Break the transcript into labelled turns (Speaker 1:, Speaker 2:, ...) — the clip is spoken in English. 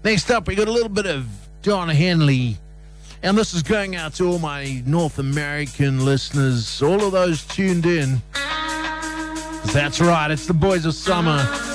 Speaker 1: Next up, we got a little bit of Don Henley. And this is going out to all my North American listeners, all of those tuned in. That's right, it's the Boys of Summer.